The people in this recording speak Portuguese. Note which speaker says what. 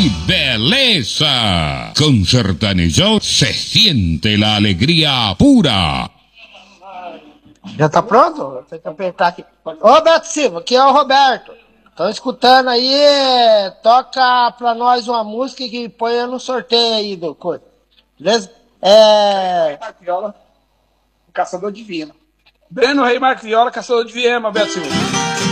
Speaker 1: y belleza. Con sertanejo se siente la alegría pura.
Speaker 2: Já tá pronto? Tem que apertar aqui. Ô, Beto Silva, aqui é o Roberto. Estão escutando aí, toca pra nós uma música que põe no sorteio aí do coisa. Beleza?
Speaker 3: Marquiola, Caçador Divino. Breno Rei Marquiola, Caçador de Viema, Beto Silva.